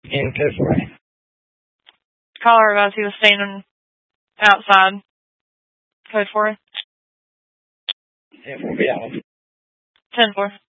in code 4. Caller as he was standing outside. Code 4. Yeah, 4 be out. 10-4.